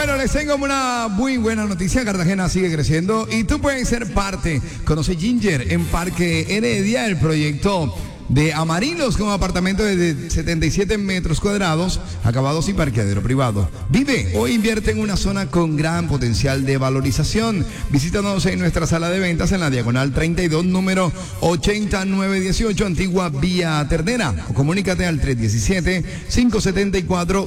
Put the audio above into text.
Bueno, les tengo una muy buena noticia. Cartagena sigue creciendo y tú puedes ser parte. Conoce Ginger en Parque Heredia, el proyecto de Amarilos con apartamentos de 77 metros cuadrados, acabados y parqueadero privado. Vive o invierte en una zona con gran potencial de valorización. Visítanos en nuestra sala de ventas en la diagonal 32, número 8918, antigua Vía Ternera, o comunícate al 317-574